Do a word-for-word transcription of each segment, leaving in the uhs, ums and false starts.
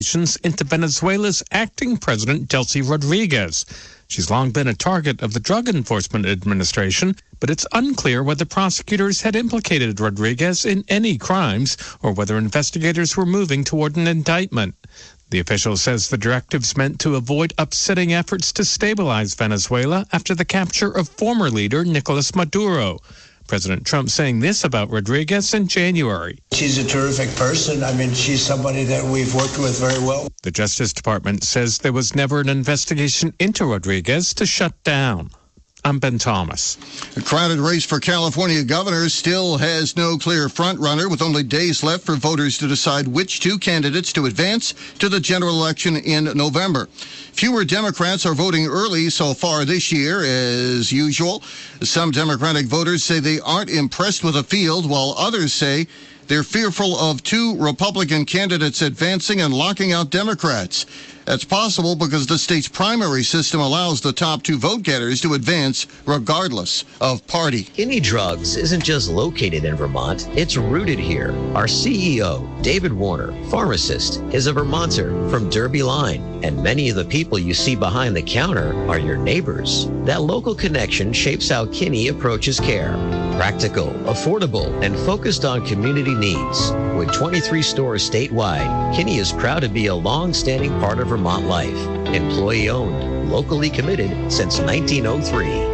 into Venezuela's acting president, Delcy Rodriguez. She's long been a target of the Drug Enforcement Administration, but it's unclear whether prosecutors had implicated Rodriguez in any crimes or whether investigators were moving toward an indictment. The official says the directive's meant to avoid upsetting efforts to stabilize Venezuela after the capture of former leader Nicolas Maduro. President Trump saying this about Rodriguez in January. She's a terrific person. I mean, she's somebody that we've worked with very well. The Justice Department says there was never an investigation into Rodriguez to shut down. I'm Ben Thomas. A crowded race for California governor still has no clear frontrunner, with only days left for voters to decide which two candidates to advance to the general election in November. Fewer Democrats are voting early so far this year, as usual. Some Democratic voters say they aren't impressed with the field, while others say they're fearful of two Republican candidates advancing and locking out Democrats. That's possible because the state's primary system allows the top two vote-getters to advance regardless of party. Kinney Drugs isn't just located in Vermont, it's rooted here. Our C E O, David Warner, pharmacist, is a Vermonter from Derby Line, and many of the people you see behind the counter are your neighbors. That local connection shapes how Kinney approaches care. Practical, affordable, and focused on community needs. With twenty-three stores statewide, Kinney is proud to be a long-standing part of Vermont life. Employee-owned, locally committed since nineteen oh three.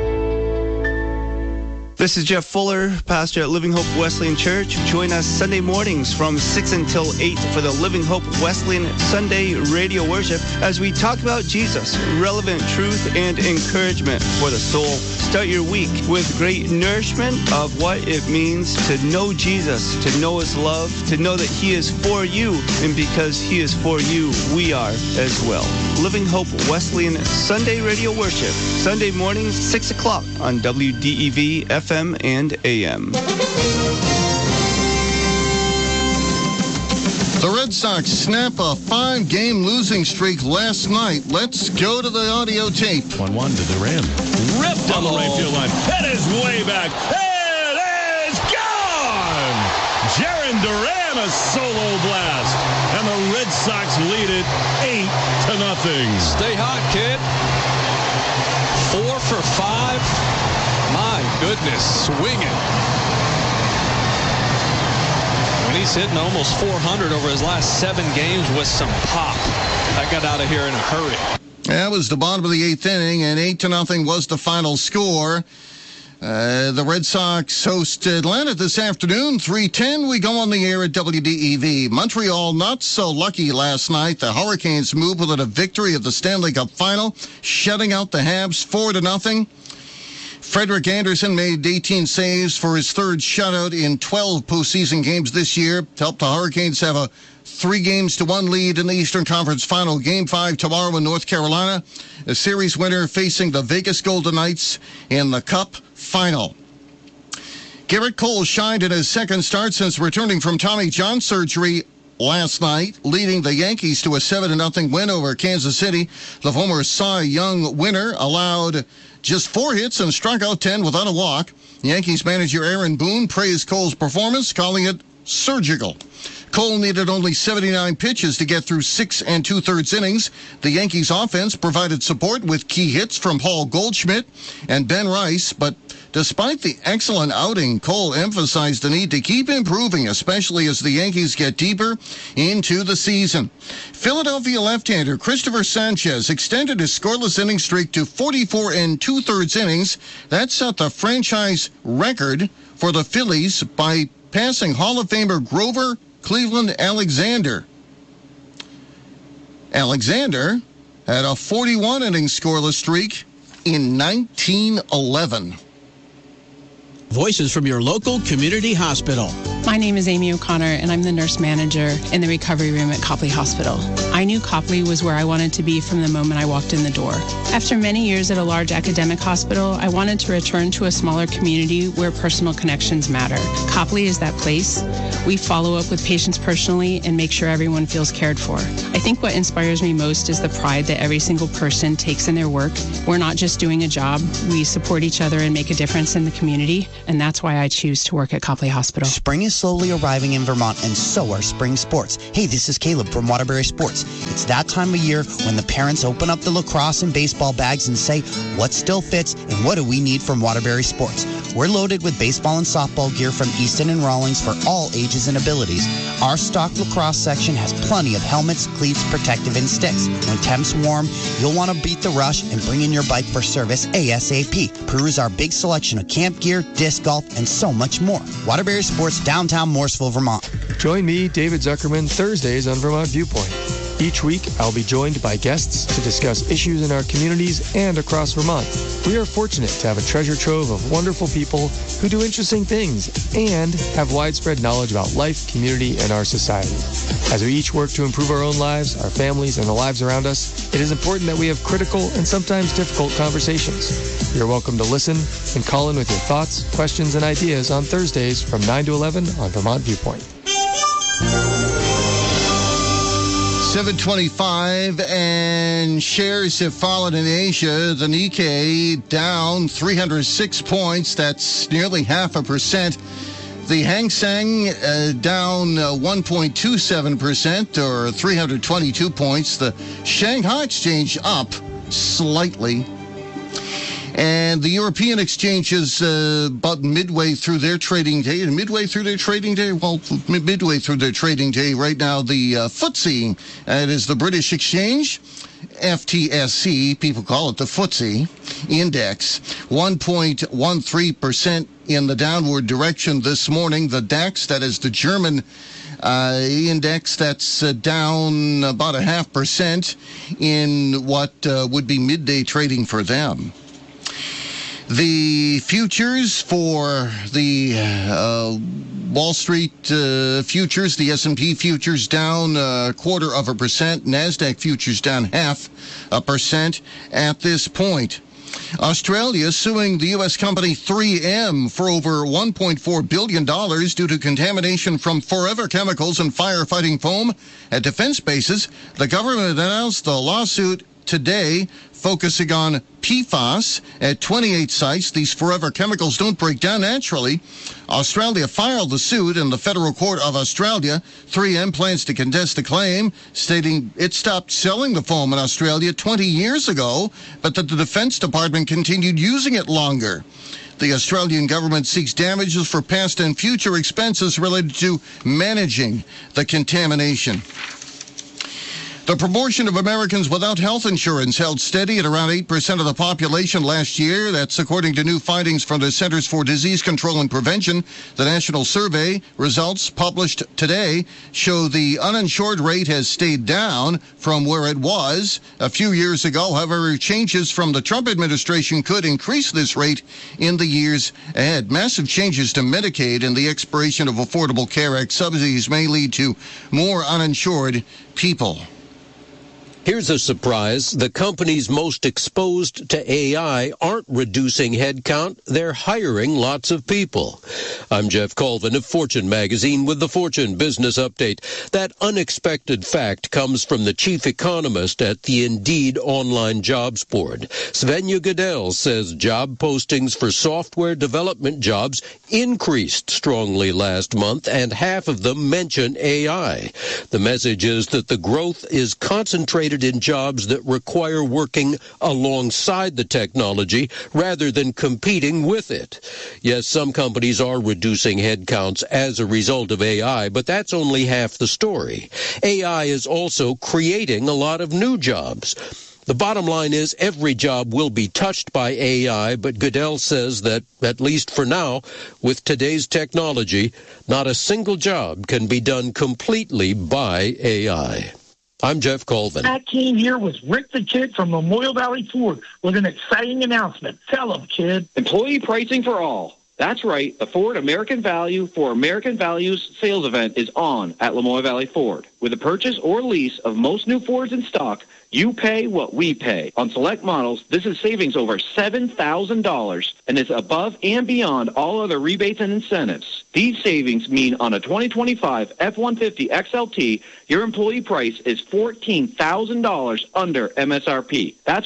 This is Jeff Fuller, pastor at Living Hope Wesleyan Church. Join us Sunday mornings from six until eight for the Living Hope Wesleyan Sunday radio worship as we talk about Jesus, relevant truth and encouragement for the soul. Start your week with great nourishment of what it means to know Jesus, to know his love, to know that he is for you, and because he is for you, we are as well. Living Hope Wesleyan Sunday radio worship, Sunday mornings, six o'clock on W D E V F M and A M. The Red Sox snap a five-game losing streak last night. Let's go to the audio tape. one one to Duran. Ripped on the right field line. It is way back. It is gone! Jarren Duran, a solo blast. And the Red Sox lead it eight to nothing. Stay hot, kid. Four for five. My goodness, swinging. When he's hitting almost four hundred over his last seven games with some pop. I got out of here in a hurry. That was the bottom of the eighth inning, and eight to nothing was the final score. Uh, the Red Sox host Atlanta this afternoon, three ten. We go on the air at W D E V. Montreal not so lucky last night. The Hurricanes moved with a victory of the Stanley Cup Final, shutting out the Habs four to nothing. Frederik Andersen made eighteen saves for his third shutout in twelve postseason games this year. Helped the Hurricanes have a three games to one lead in the Eastern Conference Final. Game five tomorrow in North Carolina. The series winner facing the Vegas Golden Knights in the Cup Final. Gerrit Cole shined in his second start since returning from Tommy John surgery last night, leading the Yankees to a seven to nothing win over Kansas City. The former Cy Young winner allowed just four hits and struck out ten without a walk. Yankees manager Aaron Boone praised Cole's performance, calling it surgical. Cole needed only seventy-nine pitches to get through six and two-thirds innings. The Yankees offense provided support with key hits from Paul Goldschmidt and Ben Rice, but despite the excellent outing, Cole emphasized the need to keep improving, especially as the Yankees get deeper into the season. Philadelphia left-hander Christopher Sanchez extended his scoreless inning streak to forty-four and two-thirds innings. That set the franchise record for the Phillies by passing Hall of Famer Grover Cleveland Alexander. Alexander had a forty-one inning scoreless streak in nineteen eleven. Voices from your local community hospital. My name is Amy O'Connor, and I'm the nurse manager in the recovery room at Copley Hospital. I knew Copley was where I wanted to be from the moment I walked in the door. After many years at a large academic hospital, I wanted to return to a smaller community where personal connections matter. Copley is that place. We follow up with patients personally and make sure everyone feels cared for. I think what inspires me most is the pride that every single person takes in their work. We're not just doing a job. We support each other and make a difference in the community, and that's why I choose to work at Copley Hospital. Spring is slowly arriving in Vermont, and so are spring sports. Hey, this is Caleb from Waterbury Sports. It's that time of year when the parents open up the lacrosse and baseball bags and say, what still fits and what do we need from Waterbury Sports? We're loaded with baseball and softball gear from Easton and Rawlings for all ages and abilities. Our stock lacrosse section has plenty of helmets, cleats, protective, and sticks. When temps warm, you'll want to beat the rush and bring in your bike for service ASAP. Peruse our big selection of camp gear, disc golf, and so much more. Waterbury Sports, downtown Morrisville, Vermont. Join me, David Zuckerman, Thursdays on Vermont Viewpoint. Each week, I'll be joined by guests to discuss issues in our communities and across Vermont. We are fortunate to have a treasure trove of wonderful people who do interesting things and have widespread knowledge about life, community, and our society. As we each work to improve our own lives, our families, and the lives around us, it is important that we have critical and sometimes difficult conversations. You're welcome to listen and call in with your thoughts, questions, and ideas on Thursdays from nine to eleven on Vermont Viewpoint. seven twenty-five, and shares have fallen in Asia. The Nikkei down three hundred six points. That's nearly half a percent. The Hang Seng uh, down uh, one point two seven percent, or three hundred twenty-two points. The Shanghai Exchange up slightly. And the European exchanges, uh, about midway through their trading day, and midway through their trading day, well, midway through their trading day right now, the uh, F T S E, uh, it is the British Exchange, F T S E, people call it the F T S E index, one point one three percent in the downward direction this morning. The DAX, that is the German Uh, index, that's uh, down about a half percent in what uh, would be midday trading for them. The futures for the uh, Wall Street uh, futures, the S and P futures down a quarter of a percent, NASDAQ futures down half a percent at this point. Australia suing the U S company three M for over one point four billion dollars due to contamination from Forever Chemicals and firefighting foam at defense bases. The government announced the lawsuit today, focusing on P FAS at twenty-eight sites. These forever chemicals don't break down naturally. Australia filed the suit in the Federal Court of Australia. three M plans to contest the claim, stating it stopped selling the foam in Australia twenty years ago, but that the Defense Department continued using it longer. The Australian government seeks damages for past and future expenses related to managing the contamination. The proportion of Americans without health insurance held steady at around eight percent of the population last year. That's according to new findings from the Centers for Disease Control and Prevention. The national survey results published today show the uninsured rate has stayed down from where it was a few years ago. However, changes from the Trump administration could increase this rate in the years ahead. Massive changes to Medicaid and the expiration of Affordable Care Act subsidies may lead to more uninsured people. Here's a surprise. The companies most exposed to A I aren't reducing headcount. They're hiring lots of people. I'm Jeff Colvin of Fortune Magazine with the Fortune Business Update. That unexpected fact comes from the chief economist at the Indeed online jobs board. Svenja Goodell says job postings for software development jobs increased strongly last month, and half of them mention A I. The message is that the growth is concentrated in jobs that require working alongside the technology rather than competing with it. Yes, some companies are reducing headcounts as a result of A I, but that's only half the story. A I is also creating a lot of new jobs. The bottom line is every job will be touched by A I, but Goodell says that, at least for now, with today's technology, not a single job can be done completely by A I. I'm Jeff Colvin. I came here with Rick the Kid from Memorial Valley Ford with an exciting announcement. Tell him, kid. Employee pricing for all. That's right. The Ford American Value for American Values sales event is on at Memorial Valley Ford. With a purchase or lease of most new Fords in stock, you pay what we pay. On select models, this is savings over seven thousand dollars and is above and beyond all other rebates and incentives. These savings mean on a twenty twenty-five F one fifty X L T, your employee price is fourteen thousand dollars under M S R P. That's right.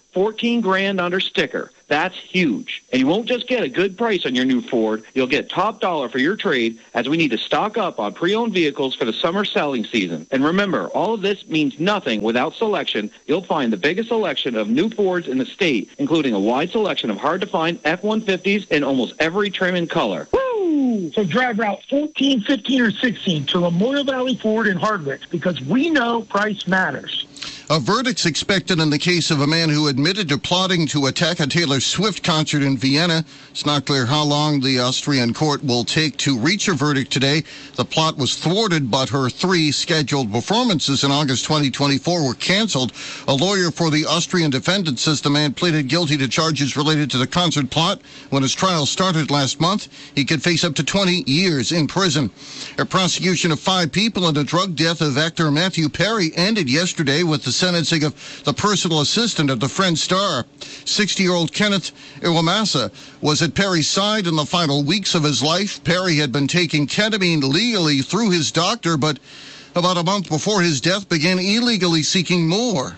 fourteen grand under sticker. That's huge. And you won't just get a good price on your new Ford. You'll get top dollar for your trade, as we need to stock up on pre-owned vehicles for the summer selling season. And remember, all of this means nothing without selection. You'll find the biggest selection of new Fords in the state, including a wide selection of hard-to-find F one fifties in almost every trim and color. Woo! So drive Route fourteen, fifteen, or sixteen to Memorial Valley Ford in Hardwick, because we know price matters. A verdict's expected in the case of a man who admitted to plotting to attack a Taylor Swift concert in Vienna. It's not clear how long the Austrian court will take to reach a verdict today. The plot was thwarted, but her three scheduled performances in August twenty twenty-four were canceled. A lawyer for the Austrian defendant says the man pleaded guilty to charges related to the concert plot. When his trial started last month, he could face up to twenty years in prison. A prosecution of five people in the drug death of actor Matthew Perry ended yesterday with the sentencing of the personal assistant of the Friends star. sixty-year-old Kenneth Iwamasa was at Perry's side in the final weeks of his life. Perry had been taking ketamine legally through his doctor, but about a month before his death began illegally seeking more.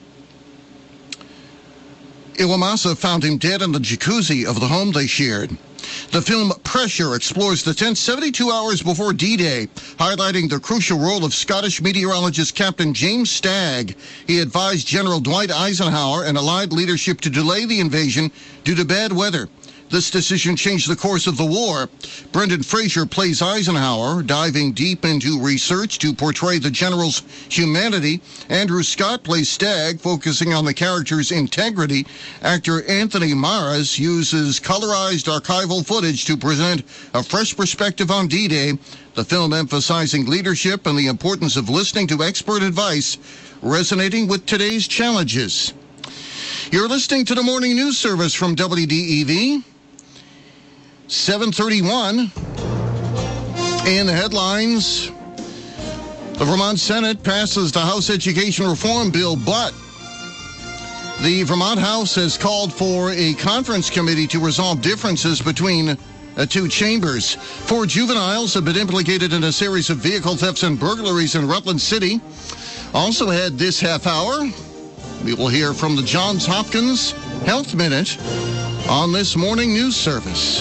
Iwamasa found him dead in the jacuzzi of the home they shared. The film Pressure explores the tense seventy-two hours before D-Day, highlighting the crucial role of Scottish meteorologist Captain James Stagg. He advised General Dwight Eisenhower and Allied leadership to delay the invasion due to bad weather. This decision changed the course of the war. Brendan Fraser plays Eisenhower, diving deep into research to portray the general's humanity. Andrew Scott plays Stagg, focusing on the character's integrity. Actor Anthony Maras uses colorized archival footage to present a fresh perspective on D-Day, the film emphasizing leadership and the importance of listening to expert advice, resonating with today's challenges. You're listening to the Morning News Service from W D E V. seven thirty-one. In the headlines, the Vermont Senate passes the House Education Reform Bill, but the Vermont House has called for a conference committee to resolve differences between the two chambers. Four juveniles have been implicated in a series of vehicle thefts and burglaries in Rutland City. Also had this half hour, we will hear from the Johns Hopkins Health Minute on this morning news service.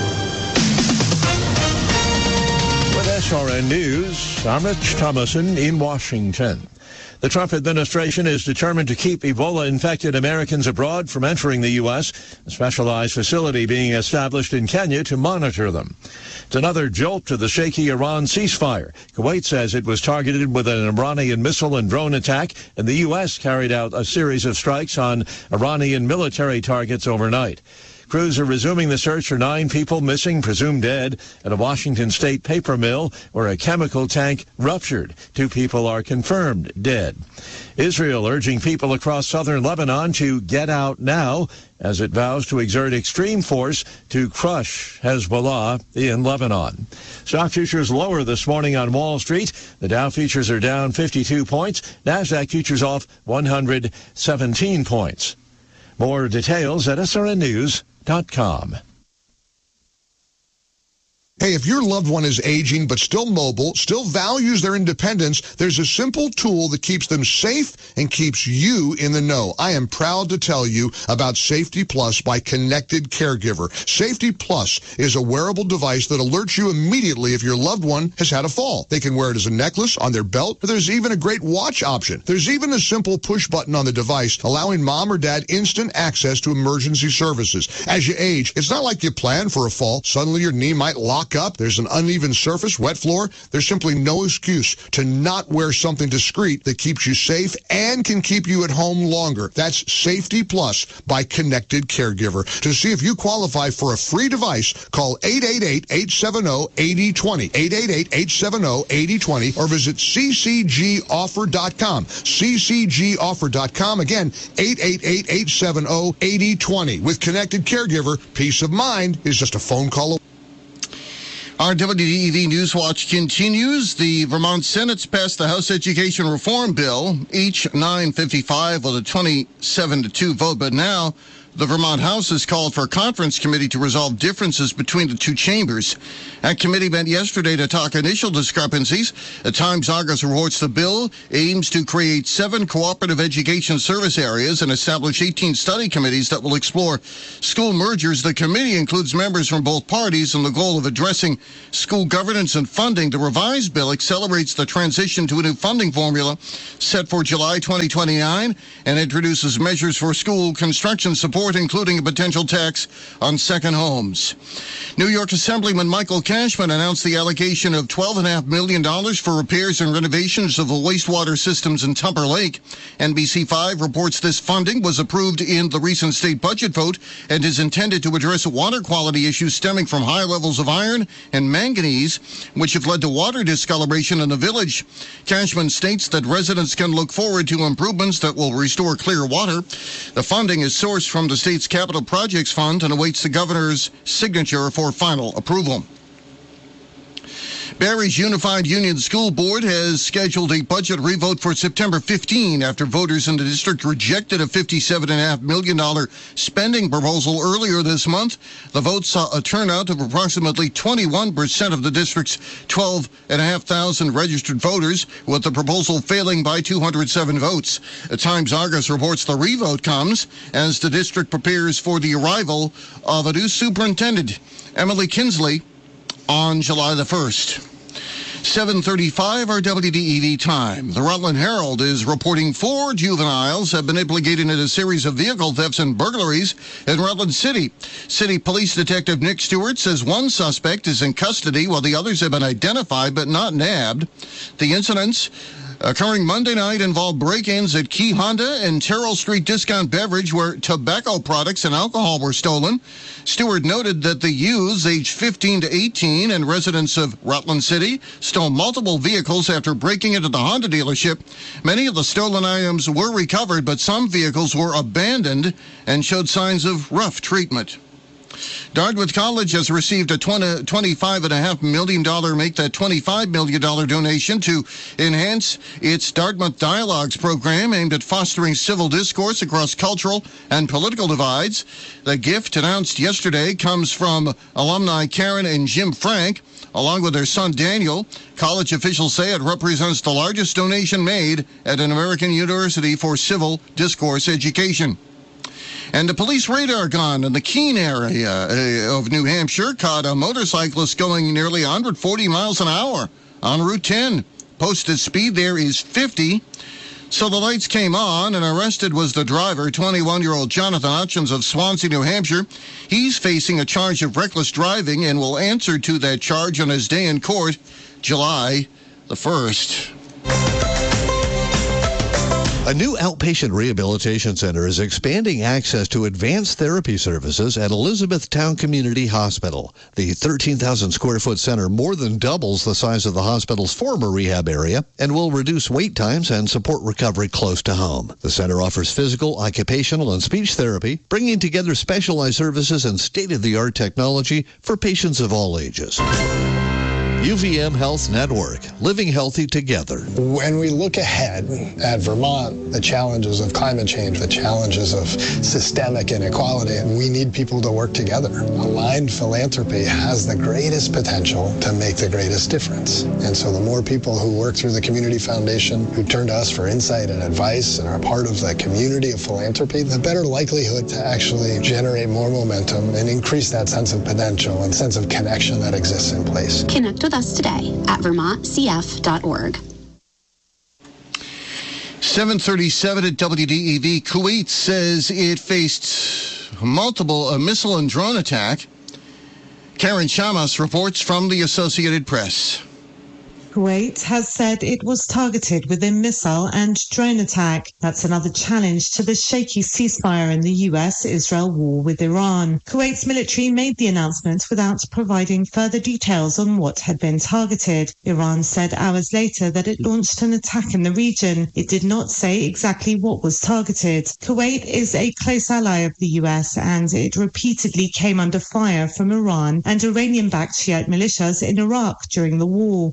With S R N News, I'm Rich Thomason in Washington. The Trump administration is determined to keep Ebola-infected Americans abroad from entering the U S, a specialized facility being established in Kenya to monitor them. It's another jolt to the shaky Iran ceasefire. Kuwait says it was targeted with an Iranian missile and drone attack, and the U S carried out a series of strikes on Iranian military targets overnight. Crews are resuming the search for nine people missing, presumed dead, at a Washington state paper mill where a chemical tank ruptured. Two people are confirmed dead. Israel urging people across southern Lebanon to get out now as it vows to exert extreme force to crush Hezbollah in Lebanon. Stock futures lower this morning on Wall Street. The Dow futures are down fifty-two points. NASDAQ futures off one hundred seventeen points. More details at S R N news dot com. Hey, if your loved one is aging but still mobile, still values their independence, there's a simple tool that keeps them safe and keeps you in the know. I am proud to tell you about Safety Plus by Connected Caregiver. Safety Plus is a wearable device that alerts you immediately if your loved one has had a fall. They can wear it as a necklace, on their belt, or there's even a great watch option. There's even a simple push button on the device allowing mom or dad instant access to emergency services. As you age, it's not like you plan for a fall. Suddenly your knee might lock up, there's an uneven surface, wet floor. There's simply no excuse to not wear something discreet that keeps you safe and can keep you at home longer. That's Safety Plus by Connected Caregiver. To see if you qualify for a free device, call eight eight eight, eight seven zero, eight zero two zero, eight eight eight, eight seven zero, eight zero two zero, or visit c c g offer dot com, c c g offer dot com. Again, eight eight eight, eight seven zero, eight zero two zero. With Connected Caregiver, peace of mind is just a phone call away. Our W D E V Newswatch continues. The Vermont Senate's passed the House Education Reform Bill, each nine fifty-five with a twenty-seven to two vote. But now The Vermont House has called for a conference committee to resolve differences between the two chambers. That committee met yesterday to talk initial discrepancies. The Times-Argus reports the bill aims to create seven cooperative education service areas and establish eighteen study committees that will explore school mergers. The committee includes members from both parties and the goal of addressing school governance and funding. The revised bill accelerates the transition to a new funding formula set for July twenty twenty-nine and introduces measures for school construction support, including a potential tax on second homes. New York Assemblyman Michael Cashman announced the allocation of twelve point five million dollars for repairs and renovations of the wastewater systems in Tupper Lake. N B C five reports this funding was approved in the recent state budget vote and is intended to address water quality issues stemming from high levels of iron and manganese, which have led to water discoloration in the village. Cashman states that residents can look forward to improvements that will restore clear water. The funding is sourced from the state's Capital Projects Fund and awaits the governor's signature for final approval. Barrie's Unified Union School Board has scheduled a budget revote for September fifteenth after voters in the district rejected a fifty-seven point five million dollars spending proposal earlier this month. The vote saw a turnout of approximately twenty-one percent of the district's twelve thousand five hundred registered voters, with the proposal failing by two hundred seven votes. The Times-Argus reports the revote comes as the district prepares for the arrival of a new superintendent, Emily Kinsley, on July the first. seven thirty-five, our W D E V time. The Rutland Herald is reporting four juveniles have been implicated in a series of vehicle thefts and burglaries in Rutland City. City Police Detective Nick Stewart says one suspect is in custody while the others have been identified but not nabbed. The incidents occurring Monday night involved break-ins at Key Honda and Terrell Street Discount Beverage, where tobacco products and alcohol were stolen. Stewart noted that the youths, aged fifteen to eighteen and residents of Rutland City, stole multiple vehicles after breaking into the Honda dealership. Many of the stolen items were recovered, but some vehicles were abandoned and showed signs of rough treatment. Dartmouth College has received a twenty-five point five million dollars, make that twenty-five million dollars donation to enhance its Dartmouth Dialogues program aimed at fostering civil discourse across cultural and political divides. The gift, announced yesterday, comes from alumni Karen and Jim Frank, along with their son Daniel. College officials say it represents the largest donation made at an American university for civil discourse education. And a police radar gun in the Keene area of New Hampshire caught a motorcyclist going nearly one hundred forty miles an hour on Route ten. Posted speed there is fifty. So the lights came on, and arrested was the driver, twenty-one-year-old Jonathan Hutchins of Swansea, New Hampshire. He's facing a charge of reckless driving and will answer to that charge on his day in court, July the first. A new outpatient rehabilitation center is expanding access to advanced therapy services at Elizabethtown Community Hospital. The thirteen thousand square foot center more than doubles the size of the hospital's former rehab area and will reduce wait times and support recovery close to home. The center offers physical, occupational, and speech therapy, bringing together specialized services and state-of-the-art technology for patients of all ages. U V M Health Network, living healthy together. When we look ahead at Vermont, the challenges of climate change, the challenges of systemic inequality, we need people to work together. Aligned philanthropy has the greatest potential to make the greatest difference. And so the more people who work through the Community Foundation, who turn to us for insight and advice and are part of the community of philanthropy, the better likelihood to actually generate more momentum and increase that sense of potential and sense of connection that exists in place. Connect with us today at vermont c f dot org. seven thirty-seven at W D E V. Kuwait says it faced multiple uh, missile and drone attack. Karen Chamas reports from the Associated Press. Kuwait has said it was targeted with a missile and drone attack. That's another challenge to the shaky ceasefire in the U S Israel war with Iran. Kuwait's military made the announcement without providing further details on what had been targeted. Iran said hours later that it launched an attack in the region. It did not say exactly what was targeted. Kuwait is a close ally of the U S, and it repeatedly came under fire from Iran and Iranian-backed Shiite militias in Iraq during the war. President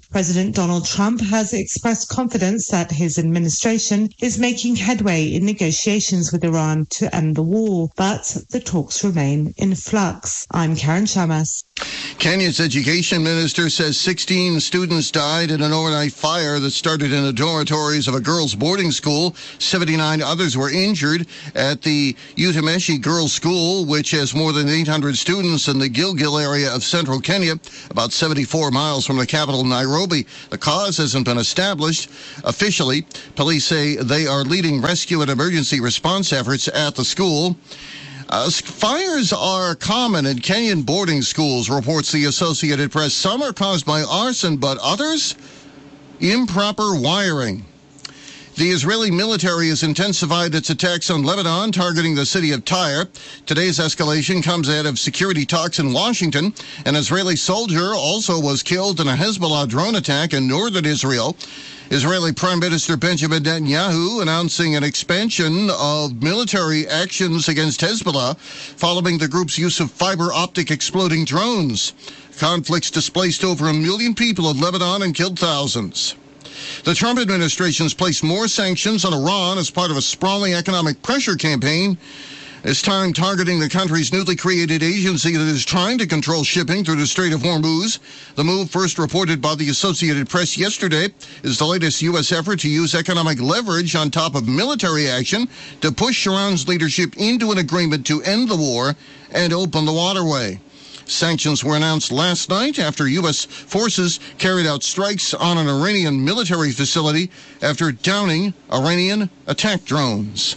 President Donald Trump has expressed confidence that his administration is making headway in negotiations with Iran to end the war, but the talks remain in flux. I'm Karen Shamas. Kenya's education minister says sixteen students died in an overnight fire that started in the dormitories of a girls' boarding school. seventy-nine others were injured at the Utameshi Girls' School, which has more than eight hundred students in the Gilgil area of central Kenya, about seventy-four miles from the capital, Nairobi. The cause hasn't been established officially. Police say they are leading rescue and emergency response efforts at the school. Uh, fires are common in Kenyan boarding schools, reports the Associated Press. Some are caused by arson, but others, improper wiring. The Israeli military has intensified its attacks on Lebanon, targeting the city of Tyre. Today's escalation comes out of security talks in Washington. An Israeli soldier also was killed in a Hezbollah drone attack in northern Israel. Israeli Prime Minister Benjamin Netanyahu announcing an expansion of military actions against Hezbollah following the group's use of fiber optic exploding drones. Conflicts displaced over a million people in Lebanon and killed thousands. The Trump administration's placed more sanctions on Iran as part of a sprawling economic pressure campaign, this time targeting the country's newly created agency that is trying to control shipping through the Strait of Hormuz. The move, first reported by the Associated Press yesterday, is the latest U S effort to use economic leverage on top of military action to push Iran's leadership into an agreement to end the war and open the waterway. Sanctions were announced last night after U S forces carried out strikes on an Iranian military facility after downing Iranian attack drones.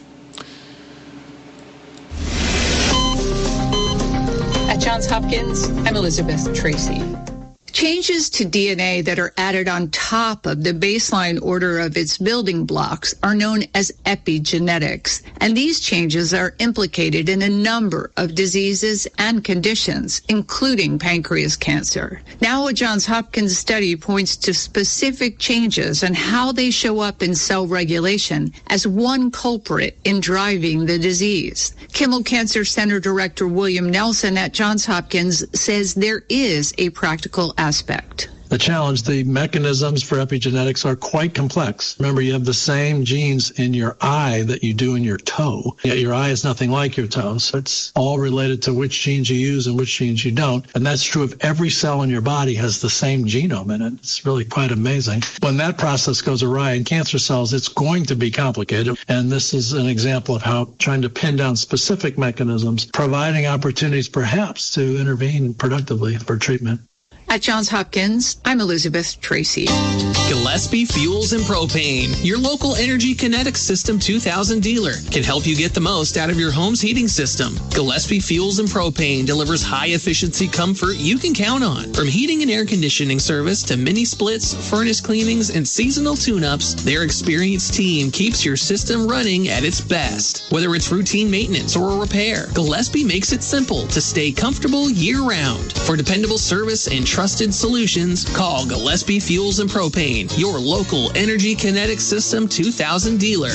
At Johns Hopkins, I'm Elizabeth Tracy. Changes to D N A that are added on top of the baseline order of its building blocks are known as epigenetics, and these changes are implicated in a number of diseases and conditions, including pancreas cancer. Now, a Johns Hopkins study points to specific changes and how they show up in cell regulation as one culprit in driving the disease. Kimmel Cancer Center Director William Nelson at Johns Hopkins says there is a practical aspect. The challenge, the mechanisms for epigenetics are quite complex. Remember, you have the same genes in your eye that you do in your toe, yet your eye is nothing like your toe. So it's all related to which genes you use and which genes you don't. And that's true of every cell in your body has the same genome in it. It's really quite amazing. When that process goes awry in cancer cells, it's going to be complicated. And this is an example of how trying to pin down specific mechanisms, providing opportunities perhaps to intervene productively for treatment. At Johns Hopkins, I'm Elizabeth Tracy. Gillespie Fuels and Propane, your local Energy Kinetics System two thousand dealer, can help you get the most out of your home's heating system. Gillespie Fuels and Propane delivers high-efficiency comfort you can count on. From heating and air conditioning service to mini splits, furnace cleanings, and seasonal tune-ups, their experienced team keeps your system running at its best. Whether it's routine maintenance or a repair, Gillespie makes it simple to stay comfortable year-round. For dependable service and trusted solutions, call Gillespie Fuels and Propane, your local Energy Kinetics System two thousand dealer.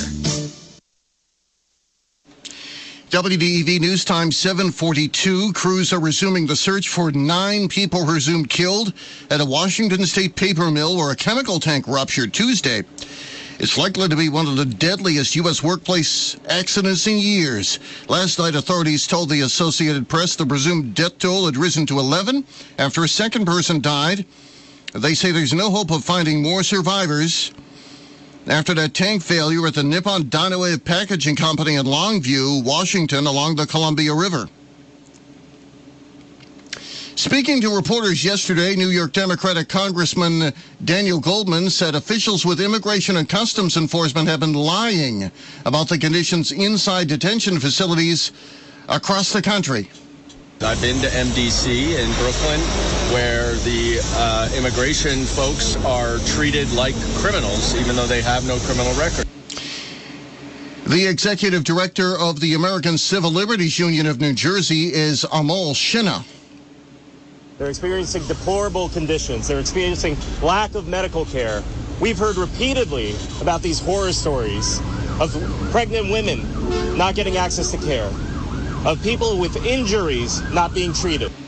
W D E V News Time seven forty-two. Crews are resuming the search for nine people presumed killed at a Washington State paper mill where a chemical tank ruptured Tuesday. It's likely to be one of the deadliest U S workplace accidents in years. Last night, authorities told the Associated Press the presumed death toll had risen to eleven after a second person died. They say there's no hope of finding more survivors after that tank failure at the Nippon Dynawave Packaging Company in Longview, Washington, along the Columbia River. Speaking to reporters yesterday, New York Democratic Congressman Daniel Goldman said officials with Immigration and Customs Enforcement have been lying about the conditions inside detention facilities across the country. I've been to M D C in Brooklyn, where the uh, immigration folks are treated like criminals, even though they have no criminal record. The executive director of the American Civil Liberties Union of New Jersey is Amol Shinna. They're experiencing deplorable conditions. They're experiencing lack of medical care. We've heard repeatedly about these horror stories of pregnant women not getting access to care, of people with injuries not being treated.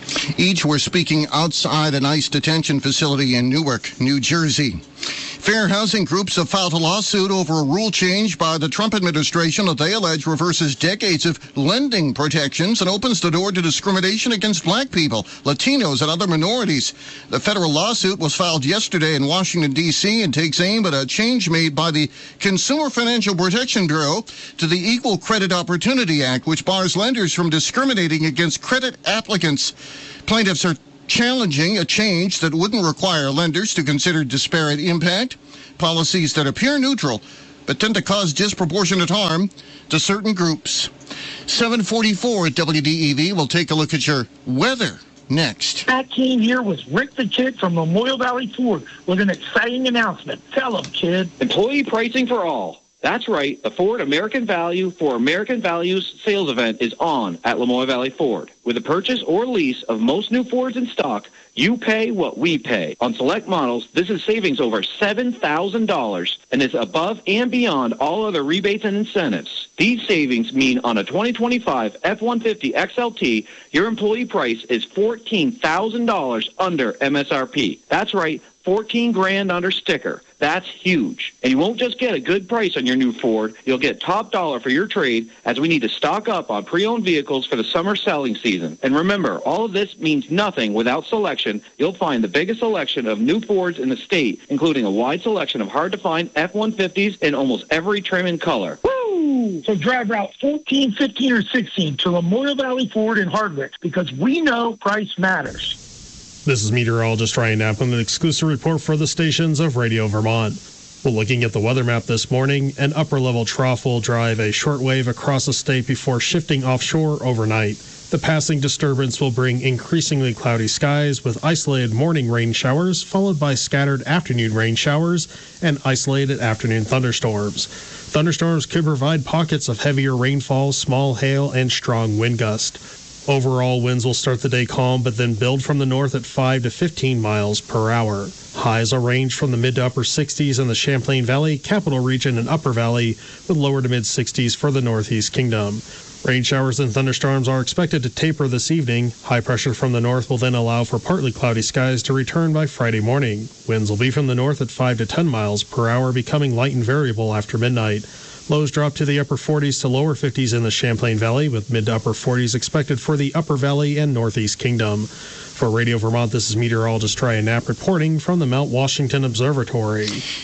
Each were speaking outside an ICE detention facility in Newark, New Jersey. Fair housing groups have filed a lawsuit over a rule change by the Trump administration that they allege reverses decades of lending protections and opens the door to discrimination against black people, Latinos, and other minorities. The federal lawsuit was filed yesterday in Washington, D C and takes aim at a change made by the Consumer Financial Protection Bureau to the Equal Credit Opportunity Act, which bars lenders from discriminating against credit applicants. Plaintiffs are challenging a change that wouldn't require lenders to consider disparate impact, policies that appear neutral but tend to cause disproportionate harm to certain groups. seven forty-four at W D E V. We'll take a look at your weather next. That team here was Rick the Kid from Memorial Valley Ford with an exciting announcement. Tell him, kid. Employee pricing for all. That's right. The Ford American Value for American Values sales event is on at Lamoille Valley Ford. With the purchase or lease of most new Fords in stock, you pay what we pay. On select models, this is savings over seven thousand dollars and is above and beyond all other rebates and incentives. These savings mean on a twenty twenty-five F one fifty X L T, your employee price is fourteen thousand dollars under M S R P. That's right, fourteen grand under sticker. That's huge. And you won't just get a good price on your new Ford. You'll get top dollar for your trade as we need to stock up on pre-owned vehicles for the summer selling season. And remember, all of this means nothing without selection. You'll find the biggest selection of new Fords in the state, including a wide selection of hard-to-find F one fifties in almost every trim and color. Woo! So drive Route fourteen, fifteen, or sixteen to Memorial Valley Ford in Hardwick because we know price matters. This is meteorologist Ryan Knapp with an exclusive report for the stations of Radio Vermont. Well, looking at the weather map this morning, an upper-level trough will drive a short wave across the state before shifting offshore overnight. The passing disturbance will bring increasingly cloudy skies with isolated morning rain showers, followed by scattered afternoon rain showers and isolated afternoon thunderstorms. Thunderstorms could provide pockets of heavier rainfall, small hail, and strong wind gust. Overall, winds will start the day calm, but then build from the north at five to fifteen miles per hour. Highs will range from the mid to upper sixties in the Champlain Valley, Capital Region, and Upper Valley, with lower to mid sixties for the Northeast Kingdom. Rain showers and thunderstorms are expected to taper this evening. High pressure from the north will then allow for partly cloudy skies to return by Friday morning. Winds will be from the north at five to ten miles per hour, becoming light and variable after midnight. Lows drop to the upper forties to lower fifties in the Champlain Valley, with mid to upper forties expected for the Upper Valley and Northeast Kingdom. For Radio Vermont, this is meteorologist Ryan Knapp reporting from the Mount Washington Observatory.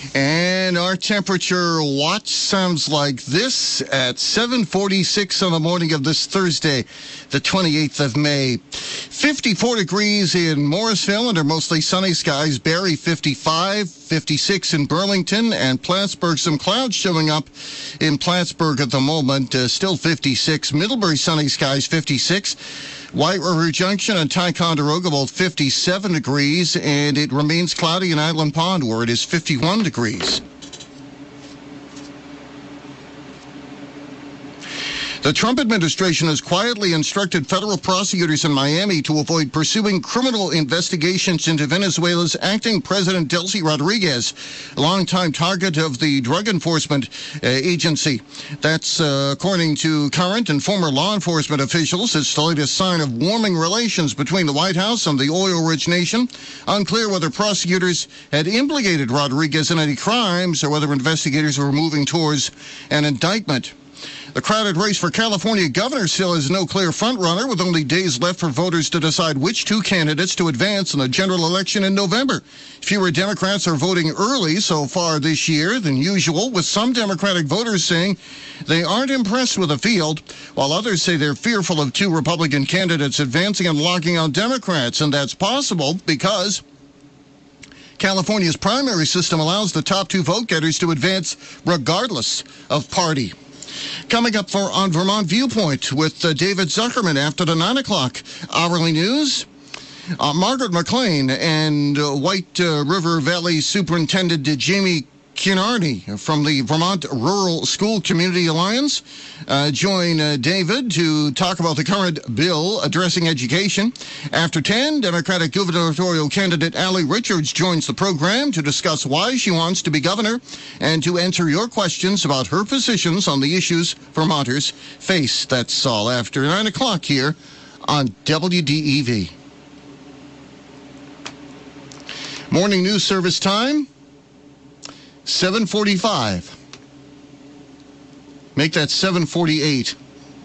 And our temperature watch sounds like this at seven forty-six on the morning of this Thursday, the twenty-eighth of May. fifty-four degrees in Morrisville under mostly sunny skies. Barrie fifty-five, fifty-six in Burlington, and Plattsburgh. Some clouds showing up in Plattsburgh at the moment. Uh, still fifty-six. Middlebury sunny skies fifty-six. White River Junction and Ticonderoga both fifty-seven degrees, and it remains cloudy in Island Pond where it is fifty-one degrees. The Trump administration has quietly instructed federal prosecutors in Miami to avoid pursuing criminal investigations into Venezuela's acting president, Delcy Rodriguez, a longtime target of the Drug Enforcement uh, Agency. That's uh, according to current and former law enforcement officials. It's the latest sign of warming relations between the White House and the oil-rich nation. Unclear whether prosecutors had implicated Rodriguez in any crimes or whether investigators were moving towards an indictment. The crowded race for California governor still has no clear frontrunner, with only days left for voters to decide which two candidates to advance in the general election in November. Fewer Democrats are voting early so far this year than usual, with some Democratic voters saying they aren't impressed with the field, while others say they're fearful of two Republican candidates advancing and locking out Democrats. And that's possible because California's primary system allows the top two vote-getters to advance regardless of party. Coming up for On Vermont Viewpoint with uh, David Zuckerman after the nine o'clock hourly news. Uh, Margaret McLean and uh, White uh, River Valley Superintendent uh, Jamie Kinnarney from the Vermont Rural School Community Alliance uh, join uh, David to talk about the current bill addressing education. After ten, Democratic gubernatorial candidate Allie Richards joins the program to discuss why she wants to be governor and to answer your questions about her positions on the issues Vermonters face. That's all after nine o'clock here on W D E V. Morning news service time, seven forty-five. Make that seven forty-eight.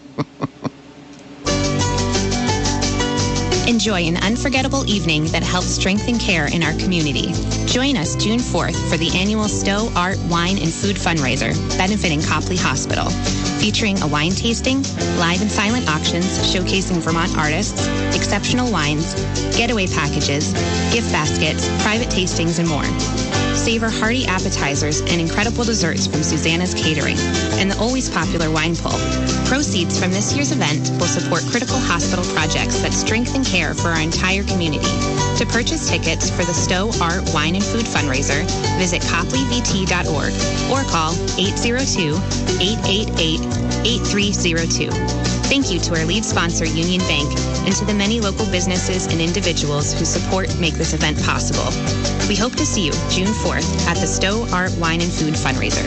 Enjoy an unforgettable evening that helps strengthen care in our community. Join us June fourth for the annual Stowe Art, Wine, and Food fundraiser benefiting Copley Hospital, featuring a wine tasting, live and silent auctions showcasing Vermont artists, exceptional wines, getaway packages, gift baskets, private tastings, and more. Savor hearty appetizers and incredible desserts from Susanna's Catering and the always popular wine pull. Proceeds from this year's event will support critical hospital projects that strengthen care for our entire community. To purchase tickets for the Stowe Art, Wine, and Food fundraiser, visit copley v t dot org or call eight zero two, eight eight eight, eight three zero two. Thank you to our lead sponsor, Union Bank, and to the many local businesses and individuals whose support make this event possible. We hope to see you June fourth at the Stowe Art, Wine, and Food fundraiser.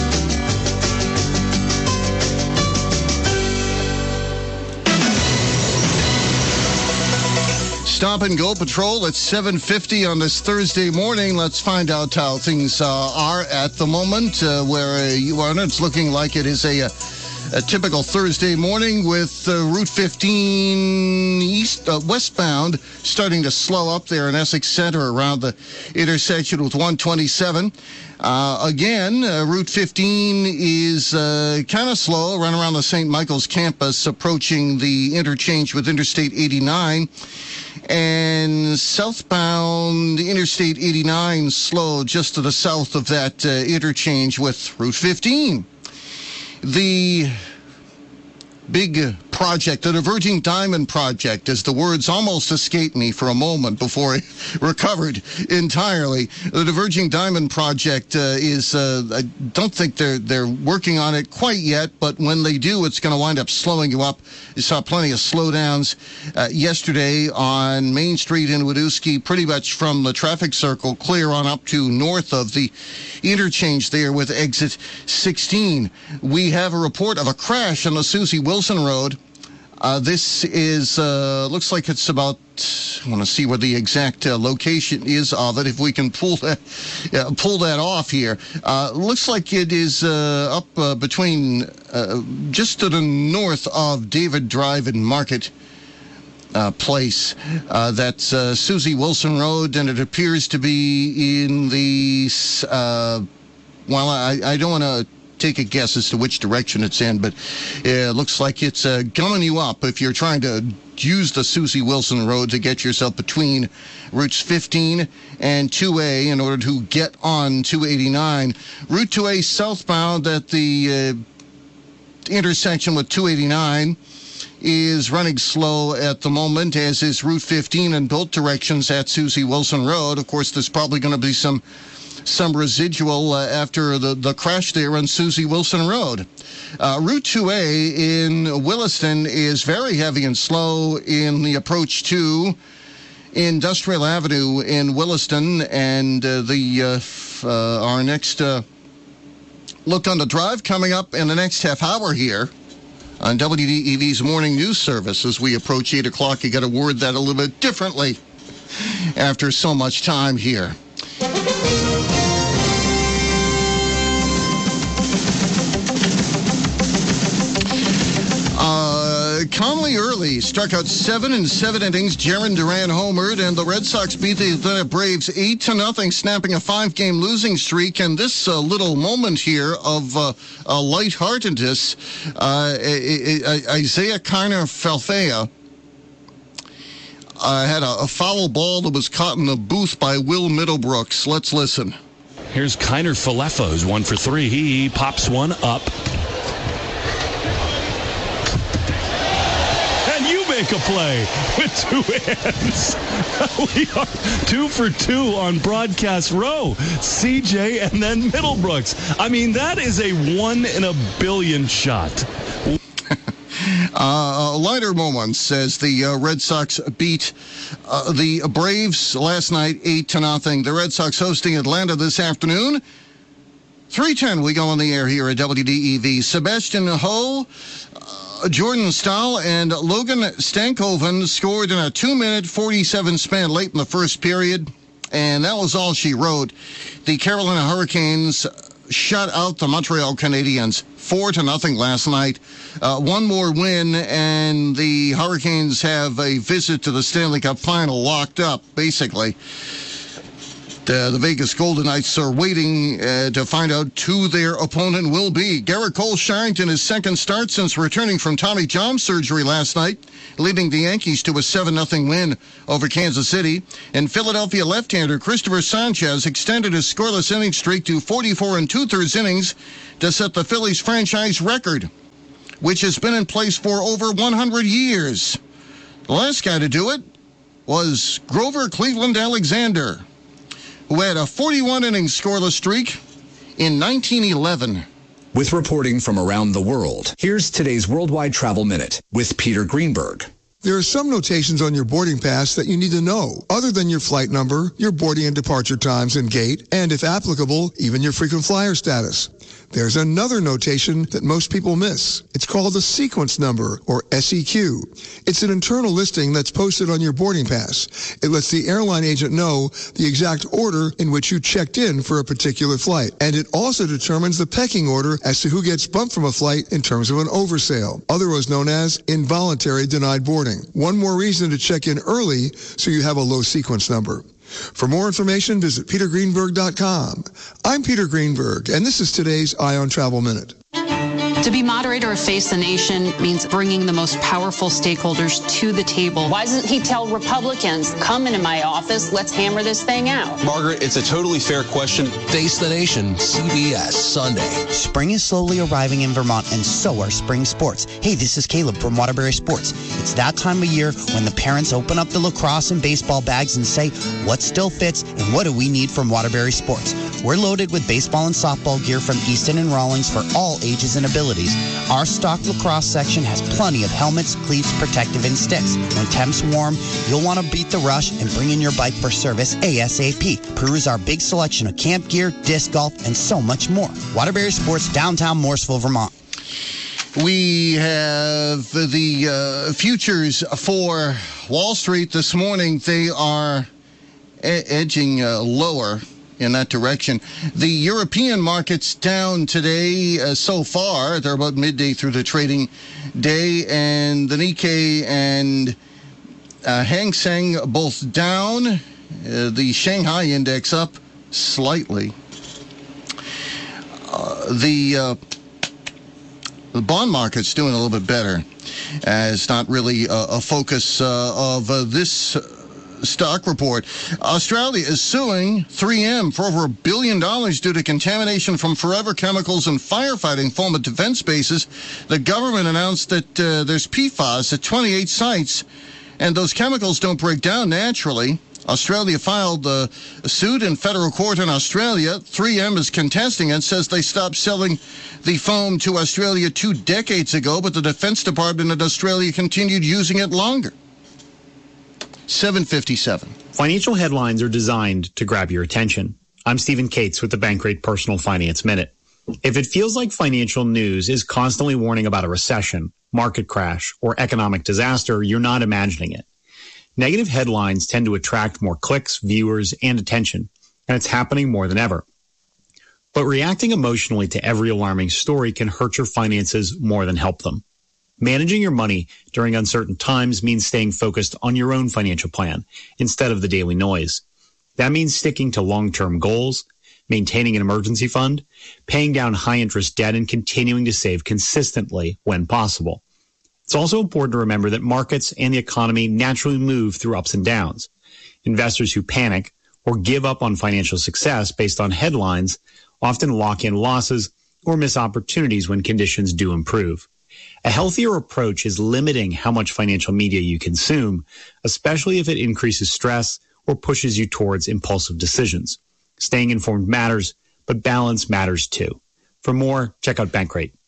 Stop and Go Patrol at seven fifty on this Thursday morning. Let's find out how things uh, are at the moment uh, where uh, you are. It's looking like it is a, a, a typical Thursday morning with uh, Route fifteen east uh, westbound starting to slow up there in Essex Center around the intersection with one twenty-seven. Uh, again, uh, Route fifteen is uh, kind of slow, right around the Saint Michael's campus, approaching the interchange with Interstate eighty-nine. And southbound Interstate eighty-nine slow just to the south of that uh, interchange with Route fifteen. The big project, the Diverging Diamond Project, as the words almost escaped me for a moment before I recovered entirely. The Diverging Diamond Project uh, is, uh, I don't think they're they're working on it quite yet, but when they do, it's going to wind up slowing you up. You saw plenty of slowdowns uh, yesterday on Main Street in Wadusky, pretty much from the traffic circle clear on up to north of the interchange there with exit sixteen. We have a report of a crash on the Susie Wilson Road. Uh, this is, uh, looks like it's about, I want to see what the exact uh, location is of it, if we can pull that, uh, pull that off here. Uh, looks like it is uh, up uh, between, uh, just to the north of David Drive and Market uh, Place. Uh, that's uh, Susie Wilson Road, and it appears to be in the, uh, well, I, I don't want to take a guess as to which direction it's in, but it looks like it's uh, gumming you up if you're trying to use the Susie Wilson Road to get yourself between routes fifteen and two A in order to get on two eighty-nine. Route two A southbound at the uh, intersection with two eighty-nine is running slow at the moment, as is Route fifteen in both directions at Susie Wilson Road. Of course, there's probably going to be some some residual uh, after the, the crash there on Susie Wilson Road. Uh, Route two A in Williston is very heavy and slow in the approach to Industrial Avenue in Williston, and uh, the uh, uh, our next uh, look on the drive coming up in the next half hour here on W D E V's morning news service. As we approach eight o'clock, you got to word that a little bit differently after so much time here. Uh, Conley early struck out seven in seven innings. Jarren Duran homered, and the Red Sox beat the Atlanta Braves eight to nothing, snapping a five-game losing streak. And this uh, little moment here of uh, uh, lightheartedness, uh, Isaiah Kiner Falfea uh, had a, a foul ball that was caught in the booth by Will Middlebrooks. Let's listen. Here's Kiner Falefa, who's one for three. He pops one up. Make a play with two hands. We are two for two on broadcast row. C J and then Middlebrooks. I mean, that is a one in a billion shot. Uh, lighter moments as the uh, Red Sox beat uh, the Braves last night eight to nothing. The Red Sox hosting Atlanta this afternoon. three ten, we go on the air here at W D E V. Sebastian Ho, uh, Jordan Stahl, and Logan Stankoven scored in a two minute forty-seven span late in the first period. and that was all she wrote. The Carolina Hurricanes shut out the Montreal Canadiens four to nothing last night. Uh, one more win, and the Hurricanes have a visit to the Stanley Cup final locked up, basically. The, the Vegas Golden Knights are waiting uh, to find out who their opponent will be. Garrett Cole Sharrington, his second start since returning from Tommy John surgery last night, leading the Yankees to a seven nothing win over Kansas City. And Philadelphia left-hander Christopher Sanchez extended his scoreless inning streak to forty-four and two-thirds innings to set the Phillies franchise record, which has been in place for over one hundred years. The last guy to do it was Grover Cleveland Alexander, who had a forty-one inning scoreless streak in nineteen eleven. With reporting from around the world, here's today's Worldwide Travel Minute with Peter Greenberg. There are some notations on your boarding pass that you need to know, other than your flight number, your boarding and departure times and gate, and if applicable, even your frequent flyer status. There's another notation that most people miss. It's called the sequence number, or S E Q. It's an internal listing that's posted on your boarding pass. It lets the airline agent know the exact order in which you checked in for a particular flight. And it also determines the pecking order as to who gets bumped from a flight in terms of an oversail, otherwise known as involuntary denied boarding. One more reason to check in early so you have a low sequence number. For more information, visit peter greenberg dot com. I'm Peter Greenberg, and this is today's Eye on Travel Minute. To be moderator of Face the Nation means bringing the most powerful stakeholders to the table. Why doesn't he tell Republicans, come into my office, let's hammer this thing out? Margaret, it's a totally fair question. Face the Nation, C B S, Sunday. Spring is slowly arriving in Vermont, and so are spring sports. Hey, this is Caleb from Waterbury Sports. It's that time of year when the parents open up the lacrosse and baseball bags and say, what still fits and what do we need from Waterbury Sports? We're loaded with baseball and softball gear from Easton and Rawlings for all ages and abilities. Our stock lacrosse section has plenty of helmets, cleats, protective, and sticks. When temps warm, you'll want to beat the rush and bring in your bike for service ASAP. Peruse our big selection of camp gear, disc golf, and so much more. Waterbury Sports, downtown Morrisville, Vermont. We have the uh, futures for Wall Street this morning. They are e- edging uh, lower in that direction. The European markets down today uh, so far. They're about midday through the trading day, and the Nikkei and uh, Hang Seng both down. Uh, the Shanghai index up slightly. Uh, the uh, the bond market's doing a little bit better. Uh, it's not really a, a focus uh, of uh, this Uh, stock report. Australia is suing three M for over a billion dollars due to contamination from forever chemicals and firefighting foam at defense bases. The government announced that uh, there's P FAS at twenty-eight sites, and those chemicals don't break down naturally. Australia filed the uh, suit in federal court in Australia. three M is contesting it, says they stopped selling the foam to Australia two decades ago, but the Defense Department in Australia continued using it longer. seven fifty-seven. Financial headlines are designed to grab your attention. I'm Stephen Cates with the Bankrate Personal Finance Minute. If it feels like financial news is constantly warning about a recession, market crash, or economic disaster, you're not imagining it. Negative headlines tend to attract more clicks, viewers, and attention, and it's happening more than ever. But reacting emotionally to every alarming story can hurt your finances more than help them. Managing your money during uncertain times means staying focused on your own financial plan instead of the daily noise. That means sticking to long-term goals, maintaining an emergency fund, paying down high-interest debt, and continuing to save consistently when possible. It's also important to remember that markets and the economy naturally move through ups and downs. Investors who panic or give up on financial success based on headlines often lock in losses or miss opportunities when conditions do improve. A healthier approach is limiting how much financial media you consume, especially if it increases stress or pushes you towards impulsive decisions. Staying informed matters, but balance matters too. For more, check out bankrate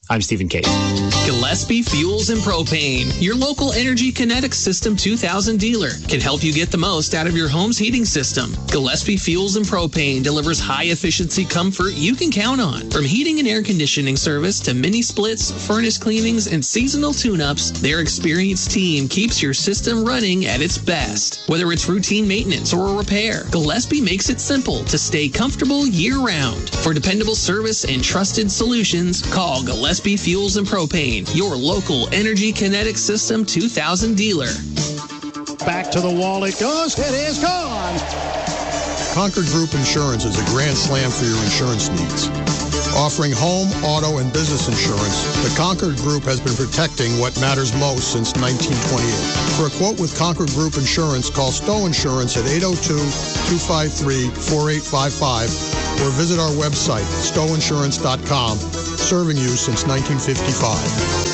I'm Stephen Case. Gillespie Fuels and Propane, your local Energy Kinetics System two thousand dealer, can help you get the most out of your home's heating system. Gillespie Fuels and Propane delivers high-efficiency comfort you can count on. From heating and air conditioning service to mini splits, furnace cleanings, and seasonal tune-ups, their experienced team keeps your system running at its best. Whether it's routine maintenance or a repair, Gillespie makes it simple to stay comfortable year-round. For dependable service and trusted solutions, call Gillespie Gillespie Fuels and Propane, your local Energy Kinetics System two thousand dealer. Back to the wall it goes. It is gone. Concord Group Insurance is a grand slam for your insurance needs. Offering home, auto, and business insurance, the Concord Group has been protecting what matters most since nineteen twenty-eight. For a quote with Concord Group Insurance, call Stowe Insurance at eight oh two, two five three, four eight five five or visit our website, stowe insurance dot com, serving you since nineteen fifty-five.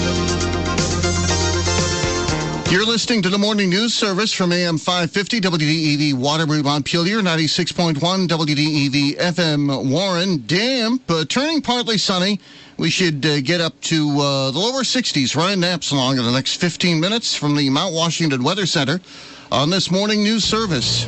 You're listening to the Morning News Service from A M five fifty W D E V Waterbury Montpelier, ninety-six point one W D E V F M Warren. Damp, uh, turning partly sunny. We should uh, get up to uh, the lower sixties. Ryan Knapp's along in the next fifteen minutes from the Mount Washington Weather Center on this Morning News Service.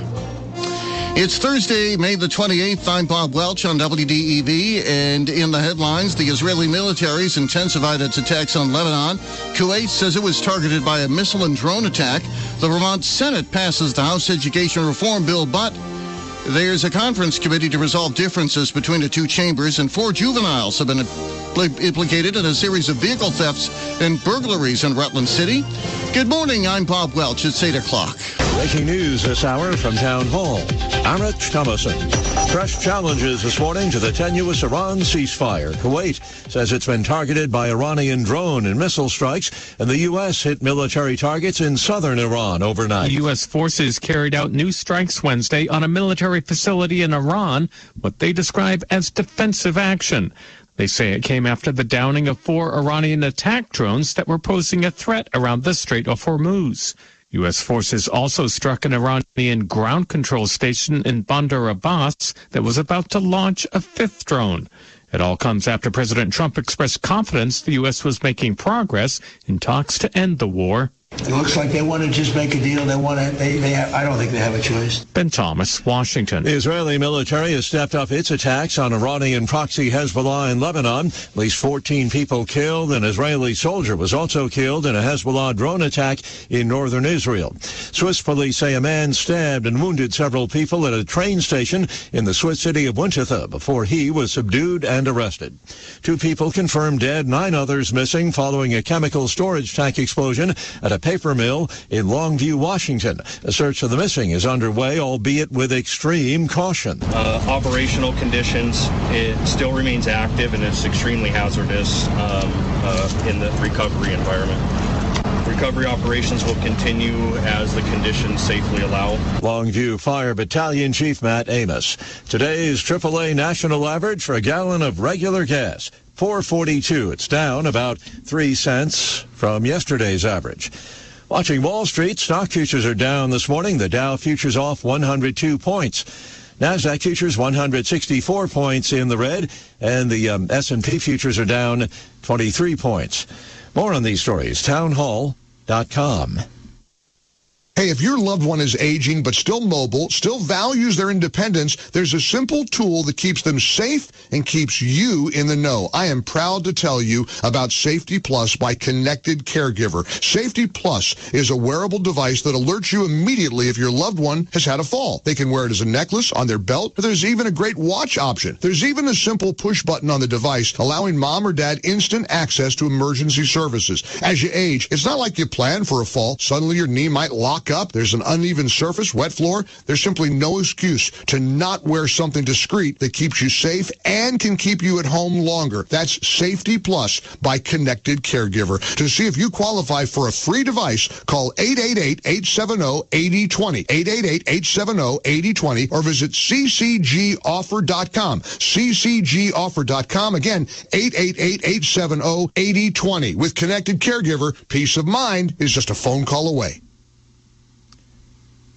It's Thursday, May the twenty-eighth. I'm Bob Welch on W D E V, and in the headlines, the Israeli military's intensified its attacks on Lebanon. Kuwait says it was targeted by a missile and drone attack. The Vermont Senate passes the House Education Reform Bill, but there's a conference committee to resolve differences between the two chambers, and four juveniles have been implicated in a series of vehicle thefts and burglaries in Rutland City. Good morning, I'm Bob Welch. It's eight o'clock. Breaking news this hour from Town Hall. Arich Thomason. Fresh challenges this morning to the tenuous Iran ceasefire. Kuwait says it's been targeted by Iranian drone and missile strikes, and the U S hit military targets in southern Iran overnight. U S forces carried out new strikes Wednesday on a military facility in Iran, what they describe as defensive action. They say it came after the downing of four Iranian attack drones that were posing a threat around the Strait of Hormuz. U S forces also struck an Iranian ground control station in Bandar Abbas that was about to launch a fifth drone. It all comes after President Trump expressed confidence the U S was making progress in talks to end the war. It looks like they want to just make a deal. They want to. They. They. Have, I don't think they have a choice. Ben Thomas, Washington. The Israeli military has stepped up its attacks on Iranian proxy Hezbollah in Lebanon. At least fourteen people killed. An Israeli soldier was also killed in a Hezbollah drone attack in northern Israel. Swiss police say a man stabbed and wounded several people at a train station in the Swiss city of Winterthur before he was subdued and arrested. Two people confirmed dead, nine others missing following a chemical storage tank explosion at a paper mill in Longview, Washington. A search for the missing is underway, albeit with extreme caution. Uh, operational conditions, it still remains active and it's extremely hazardous um, uh, in the recovery environment. Recovery operations will continue as the conditions safely allow. Longview Fire Battalion Chief Matt Amos. Today's triple A national average for a gallon of regular gas, four forty-two. It's down about three cents from yesterday's average. Watching Wall Street, stock futures are down this morning. The Dow futures off one hundred two points. NASDAQ futures one hundred sixty-four points in the red, and the um, S and P futures are down twenty-three points. More on these stories, town hall dot com. Hey, if your loved one is aging but still mobile, still values their independence, there's a simple tool that keeps them safe and keeps you in the know. I am proud to tell you about Safety Plus by Connected Caregiver. Safety Plus is a wearable device that alerts you immediately if your loved one has had a fall. They can wear it as a necklace, on their belt, or there's even a great watch option. There's even a simple push button on the device allowing mom or dad instant access to emergency services. As you age, it's not like you planned for a fall. Suddenly your knee might lock up, there's an uneven surface, wet floor. There's simply no excuse to not wear something discreet that keeps you safe and can keep you at home longer. That's Safety Plus by Connected Caregiver. To see if you qualify for a free device, call eight eight eight, eight seven zero, eight zero two zero, eight eight eight, eight seven zero, eight zero two zero, or visit c c g offer dot com, c c g offer dot com. Again, eight eight eight, eight seven zero, eight zero two zero. With Connected Caregiver, peace of mind is just a phone call away.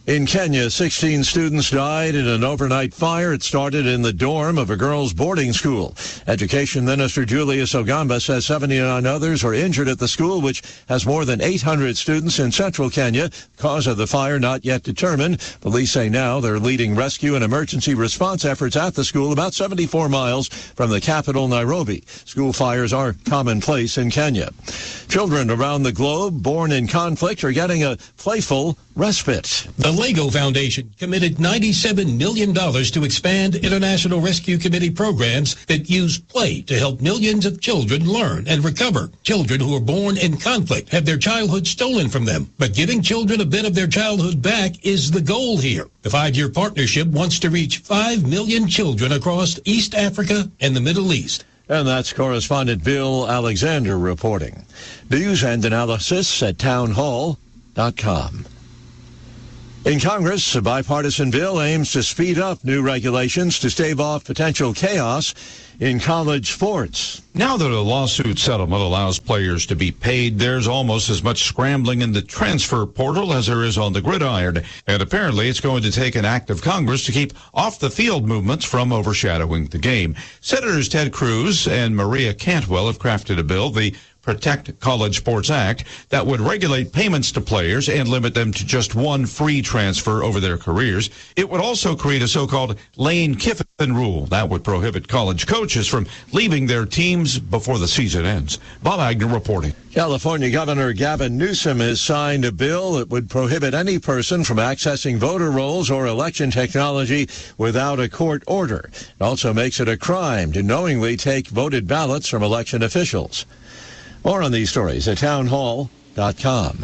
In Kenya, sixteen students died in an overnight fire. It started in the dorm of a girls' boarding school. Education Minister Julius Ogamba says seventy-nine others are injured at the school, which has more than eight hundred students in central Kenya. Cause of the fire not yet determined. Police say now they're leading rescue and emergency response efforts at the school about seventy-four miles from the capital, Nairobi. School fires are commonplace in Kenya. Children around the globe born in conflict are getting a playful respite. The Lego Foundation committed ninety-seven million dollars to expand International Rescue Committee programs that use play to help millions of children learn and recover. Children who are born in conflict have their childhood stolen from them, but giving children a bit of their childhood back is the goal here. The five-year partnership wants to reach five million children across East Africa and the Middle East. And that's correspondent Bill Alexander reporting. News and analysis at town hall dot com. In Congress, a bipartisan bill aims to speed up new regulations to stave off potential chaos in college sports. Now that a lawsuit settlement allows players to be paid, there's almost as much scrambling in the transfer portal as there is on the gridiron. And apparently it's going to take an act of Congress to keep off-the-field movements from overshadowing the game. Senators Ted Cruz and Maria Cantwell have crafted a bill, the Protect College Sports Act, that would regulate payments to players and limit them to just one free transfer over their careers. It would also create a so-called Lane Kiffin rule that would prohibit college coaches from leaving their teams before the season ends. Bob Agnew reporting. California Governor Gavin Newsom has signed a bill that would prohibit any person from accessing voter rolls or election technology without a court order. It also makes it a crime to knowingly take voted ballots from election officials. More on these stories at town hall dot com.